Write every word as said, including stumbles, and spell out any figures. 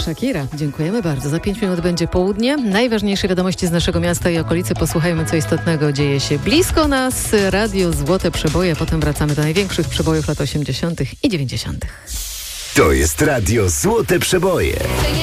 Shakira, dziękujemy bardzo. Za pięć minut będzie południe. Najważniejsze wiadomości z naszego miasta i okolicy. Posłuchajmy, co istotnego dzieje się blisko nas. Radio Złote Przeboje. Potem wracamy do największych przebojów lat osiemdziesiątych i dziewięćdziesiątych. To jest Radio Złote Przeboje.